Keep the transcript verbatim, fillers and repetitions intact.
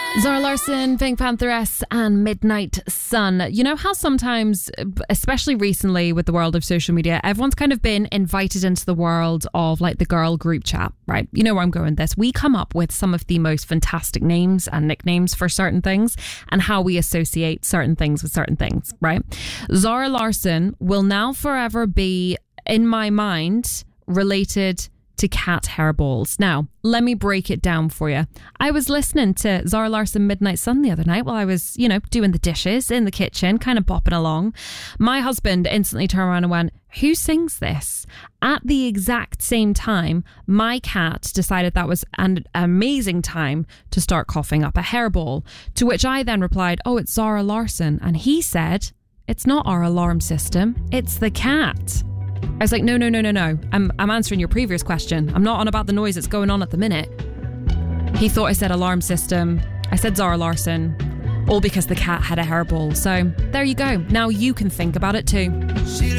Zara Larsson, Pink Pantheress and Midnight Sun. You know how sometimes, especially recently with the world of social media, everyone's kind of been invited into the world of like the girl group chat, right? You know where I'm going with this. We come up with some of the most fantastic names and nicknames for certain things and how we associate certain things with certain things, right? Zara Larsson will now forever be, in my mind, related to cat hairballs. Now, let me break it down for you. I was listening to Zara Larsson Midnight Sun the other night while I was, you know, doing the dishes in the kitchen, kind of bopping along. My husband instantly turned around and went, "Who sings this?" At the exact same time, my cat decided that was an amazing time to start coughing up a hairball, to which I then replied, "Oh, it's Zara Larsson." And he said, "It's not our alarm system, it's the cat." I was like, no, no, no, no, no. I'm I'm answering your previous question. I'm not on about the noise that's going on at the minute. He thought I said alarm system. I said Zara Larsson. All because the cat had a hairball. So there you go. Now you can think about it too.